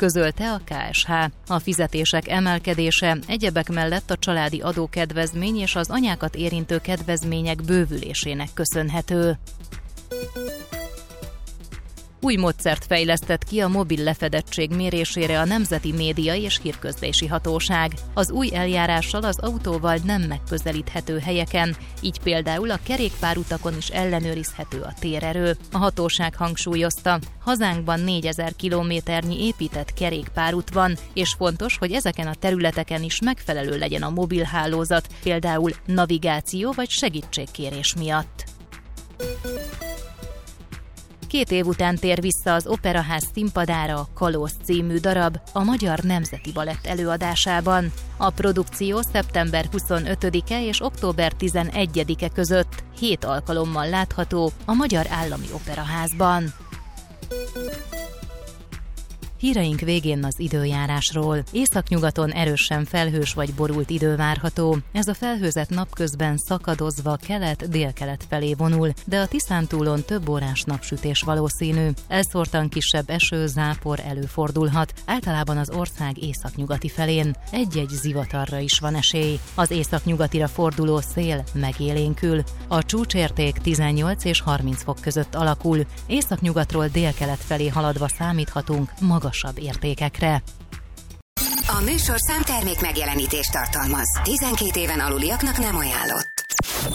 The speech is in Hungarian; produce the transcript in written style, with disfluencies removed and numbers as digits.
közölte a KSH. A fizetések emelkedése egyebek mellett a családi adókedvezmény és az anyákat érintő kedvezmények bővülésének köszönhető. Új módszert fejlesztett ki a mobil lefedettség mérésére a Nemzeti Média és Hírközlési Hatóság. Az új eljárással az autóval nem megközelíthető helyeken, így például a kerékpárutakon is ellenőrizhető a térerő. A hatóság hangsúlyozta, hazánkban 4000 kilométernyi épített kerékpárút van, és fontos, hogy ezeken a területeken is megfelelő legyen a mobilhálózat, például navigáció vagy segítségkérés miatt. 2 év után tér vissza az Operaház színpadára a Kalóz című darab a Magyar Nemzeti Balett előadásában. A produkció szeptember 25-e és október 11-e között 7 alkalommal látható a Magyar Állami Operaházban. Híreink végén az időjárásról. Északnyugaton erősen felhős vagy borult idő várható. Ez a felhőzet napközben szakadozva kelet-délkelet felé vonul, de a Tiszántúlon több órás napsütés valószínű. Elszórtan kisebb eső, zápor előfordulhat, általában az ország északnyugati felén. Egy-egy zivatarra is van esély. Az északnyugatira forduló szél megélénkül. A csúcsérték 18 és 30 fok között alakul. Északnyugatról délkelet felé haladva számíthatunk magasabb értékekre. A műsorszám termék megjelenítést tartalmaz. 12 éven aluliaknak nem ajánlott.